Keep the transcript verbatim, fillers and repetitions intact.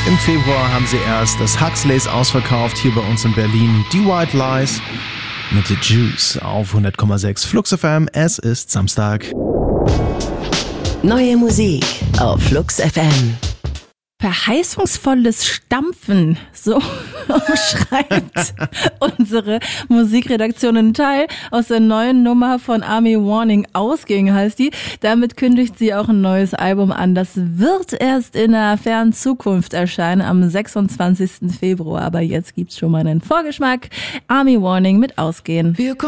Im Februar haben sie erst das Huxleys ausverkauft, hier bei uns in Berlin. Die White Lies mit The Juice auf hundert Komma sechs Flux F M. Es ist Samstag. Neue Musik auf Flux F M. Verheißungsvolles Stampfen, so schreibt unsere Musikredaktion einen Teil aus der neuen Nummer von Army Warning. Ausgehen heißt die. Damit kündigt sie auch ein neues Album an. Das wird erst in der fernen Zukunft erscheinen, am sechsundzwanzigsten Februar. Aber jetzt gibt's schon mal einen Vorgeschmack. Army Warning mit Ausgehen.